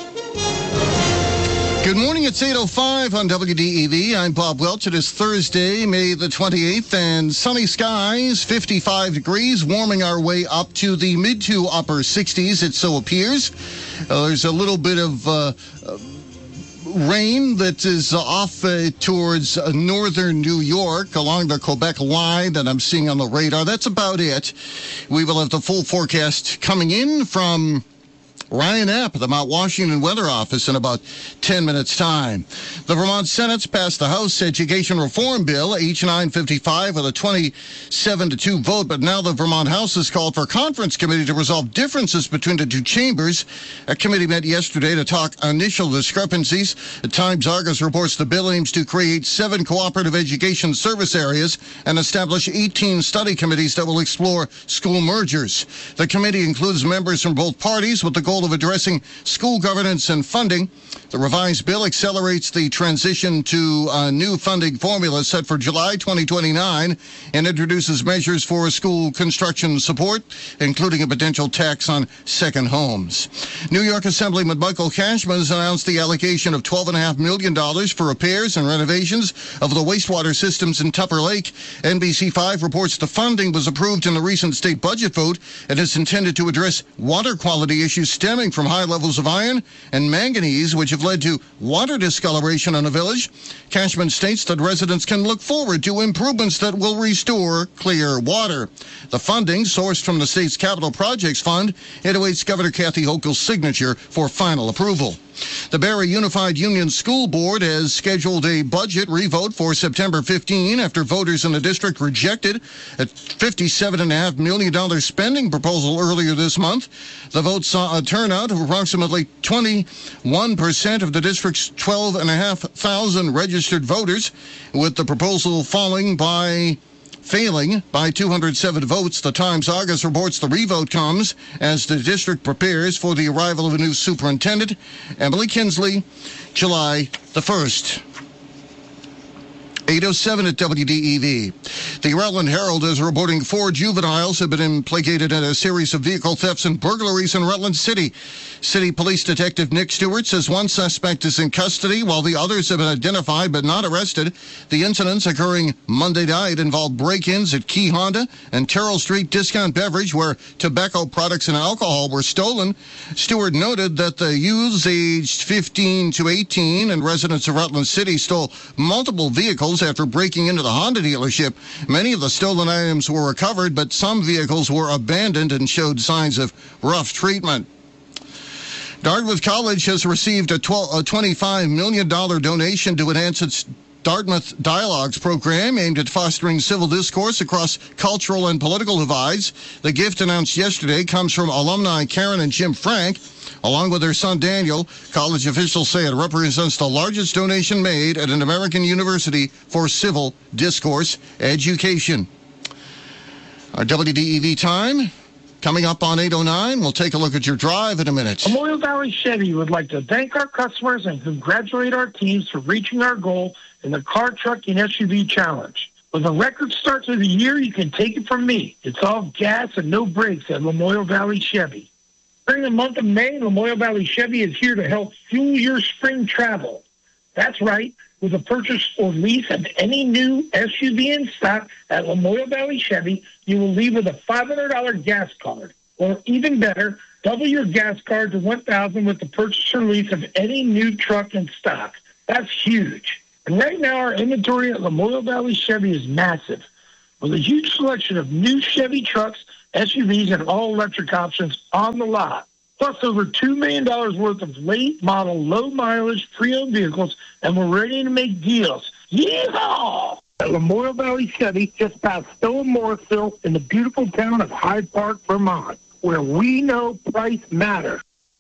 Good morning, it's eight oh five on W D E V. I'm Bob Welch. It is Thursday, May the twenty-eighth, and sunny skies, fifty-five degrees, warming our way up to the mid to upper sixties, it so appears. Uh, there's a little bit of uh, uh, rain that is off uh, towards uh, northern New York along the Quebec line that I'm seeing on the radar. That's about it. We will have the full forecast coming in from Ryan App, the Mount Washington Weather Office, in about ten minutes' time. The Vermont Senate's passed the House Education Reform Bill, H nine fifty-five, with a twenty-seven to two vote, but now the Vermont House has called for a conference committee to resolve differences between the two chambers. A committee met yesterday to talk initial discrepancies. The Times-Argus reports the bill aims to create seven cooperative education service areas and establish eighteen study committees that will explore school mergers. The committee includes members from both parties with the goal of addressing school governance and funding. The revised bill accelerates the transition to a new funding formula set for July twenty twenty-nine and introduces measures for school construction support, including a potential tax on second homes. New York Assemblyman Michael Cashman has announced the allocation of twelve point five million dollars for repairs and renovations of the wastewater systems in Tupper Lake. N B C five reports the funding was approved in the recent state budget vote and is intended to address water quality issues stemming from high levels of iron and manganese, which have led to water discoloration in a village. Cashman states that residents can look forward to improvements that will restore clear water. The funding, sourced from the state's capital projects fund, it awaits Governor Kathy Hochul's signature for final approval. The Barrie Unified Union School Board has scheduled a budget revote for September fifteenth after voters in the district rejected a fifty-seven point five million dollars spending proposal earlier this month. The vote saw a turnout of approximately twenty-one percent of the district's twelve thousand five hundred registered voters, with the proposal falling by Failing by two hundred seven votes. The Times-Argus reports the revote comes as the district prepares for the arrival of a new superintendent, Emily Kinsley, July the first. eight oh seven at W D E V. The Rutland Herald is reporting four juveniles have been implicated in a series of vehicle thefts and burglaries in Rutland City. City Police Detective Nick Stewart says one suspect is in custody while the others have been identified but not arrested. The incidents occurring Monday night involved break-ins at Key Honda and Terrell Street Discount Beverage, where tobacco products and alcohol were stolen. Stewart noted that the youths aged fifteen to eighteen and residents of Rutland City stole multiple vehicles after breaking into the Honda dealership. Many of the stolen items were recovered, but some vehicles were abandoned and showed signs of rough treatment. Dartmouth College has received a, twelve, a twenty-five million dollars donation to enhance its Dartmouth Dialogues program aimed at fostering civil discourse across cultural and political divides. The gift announced yesterday comes from alumni Karen and Jim Frank, along with their son Daniel. College officials say it represents the largest donation made at an American university for civil discourse education. Our W D E V time coming up on eight oh nine. We'll take a look at your drive in a minute. Memorial Valley Chevy would like to thank our customers and congratulate our teams for reaching our goal in the Car, Truck, and S U V Challenge. With a record start to the year, you can take it from me. It's all gas and no brakes at Memorial Valley Chevy. During the month of May, Memorial Valley Chevy is here to help fuel your spring travel. That's right. With a purchase or lease of any new S U V in stock at Memorial Valley Chevy, you will leave with a five hundred dollars gas card. Or even better, double your gas card to one thousand dollars with the purchase or lease of any new truck in stock. That's huge. And right now, our inventory at Memorial Valley Chevy is massive, with a huge selection of new Chevy trucks, S U Vs, and all-electric options on the lot. Plus over two million dollars worth of late-model, low-mileage, pre-owned vehicles, and we're ready to make deals. Yeehaw! At Memorial Valley Chevy, just past Stowe and Morrisville, in the beautiful town of Hyde Park, Vermont, where we know price matters.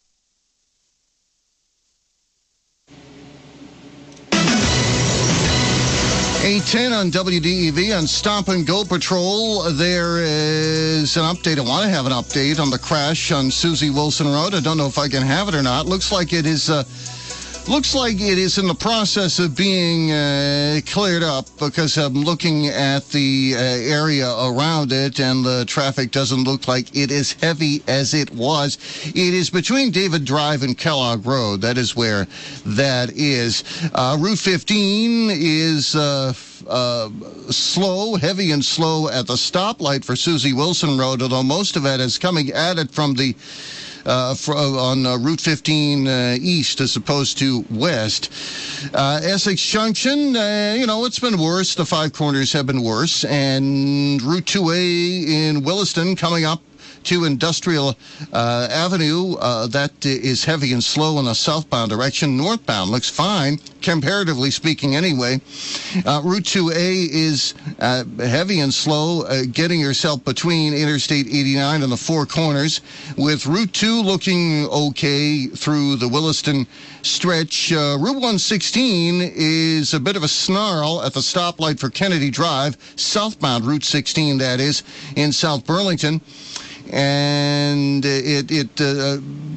eight ten on W D E V on Stop and Go Patrol. There is an update. I want to have an update on the crash on Susie Wilson Road. I don't know if I can have it or not. Looks like it is uh, looks like it is in the process of being uh, cleared up, because I'm looking at the uh, area around it, and the traffic doesn't look like it is heavy as it was. It is between David Drive and Kellogg Road. That is where that is. Uh, Route fifteen is uh, uh, slow, heavy and slow at the stoplight for Susie Wilson Road, although most of it is coming at it from the Uh, for, uh, on uh, Route fifteen uh, east as opposed to west. Uh, Essex Junction, uh, you know, it's been worse. The five corners have been worse. And Route two A in Williston coming up to Industrial uh, Avenue, uh, that is heavy and slow in the southbound direction. Northbound looks fine, comparatively speaking anyway. Uh, Route two A is uh, heavy and slow, uh, getting yourself between Interstate eighty-nine and the Four Corners, with Route two looking okay through the Williston stretch. Uh, Route one sixteen is a bit of a snarl at the stoplight for Kennedy Drive, southbound Route sixteen, that is, in South Burlington. And it, it uh,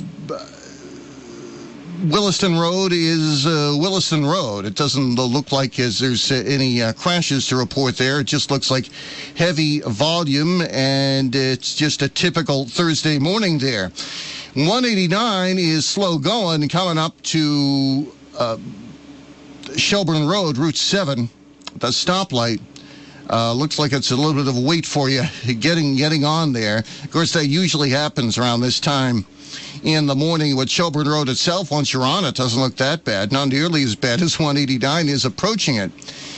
Williston Road is uh, Williston Road. It doesn't look like as there's uh, any uh, crashes to report there. It just looks like heavy volume, and it's just a typical Thursday morning there. one eighty-nine is slow going, coming up to uh, Shelburne Road, Route seven, the stoplight. Uh, looks like it's a little bit of a wait for you getting getting on there. Of course, that usually happens around this time in the morning with Shelburne Road itself. Once you're on it, doesn't look that bad. Not nearly as bad as one eighty-nine is approaching it.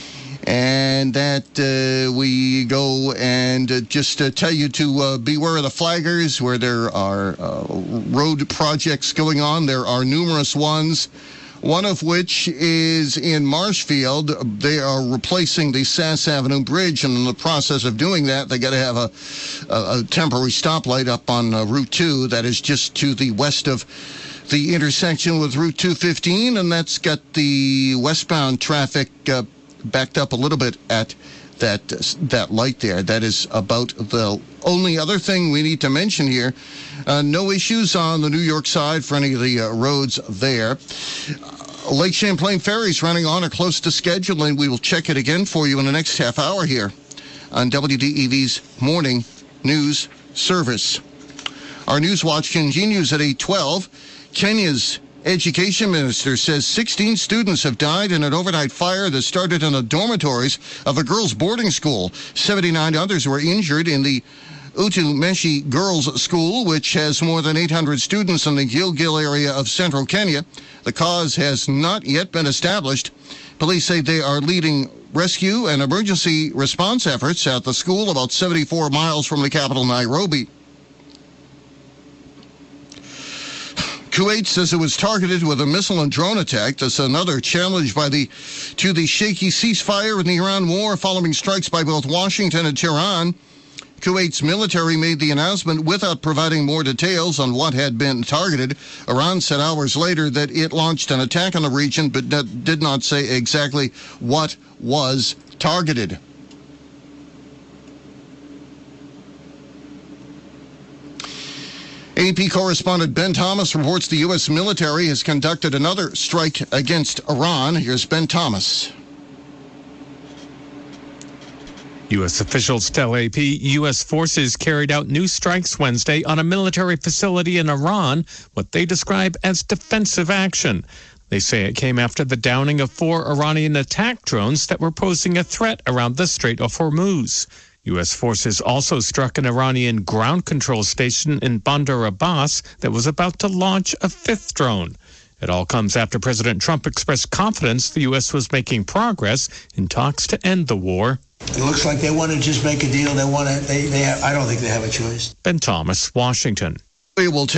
And that uh, we go and uh, just uh, tell you to uh, beware of the flaggers where there are uh, road projects going on. There are numerous ones. One of which is in Marshfield. They are replacing the Sass Avenue Bridge, and in the process of doing that, they got to have a, a, a temporary stoplight up on uh, Route two that is just to the west of the intersection with Route two fifteen, and that's got the westbound traffic uh, backed up a little bit at that that light there. That is about the only other thing we need to mention here. Uh, no issues on the New York side for any of the uh, roads there. Uh, Lake Champlain Ferry's running on or close to schedule, and we will check it again for you in the next half hour here on W D E V's Morning News Service. Our News Watch continues at eight twelve. Kenya's Education Minister says sixteen students have died in an overnight fire that started in the dormitories of a girls' boarding school. seventy-nine others were injured in the Utu Meshi Girls' School, which has more than eight hundred students in the Gilgil area of central Kenya. The cause has not yet been established. Police say they are leading rescue and emergency response efforts at the school about seventy-four miles from the capital, Nairobi. Kuwait says it was targeted with a missile and drone attack. That's another challenge by the to the shaky ceasefire in the Iran war following strikes by both Washington and Tehran. Kuwait's military made the announcement without providing more details on what had been targeted. Iran said hours later that it launched an attack on the region, but did not say exactly what was targeted. A P correspondent Ben Thomas reports the U S military has conducted another strike against Iran. Here's Ben Thomas. U S officials tell A P U S forces carried out new strikes Wednesday on a military facility in Iran, what they describe as defensive action. They say it came after the downing of four Iranian attack drones that were posing a threat around the Strait of Hormuz. U S forces also struck an Iranian ground control station in Bandar Abbas that was about to launch a fifth drone. It all comes after President Trump expressed confidence the U S was making progress in talks to end the war. It looks like they want to just make a deal. They want to. They. They. Have, I don't think they have a choice. Ben Thomas, Washington. We will take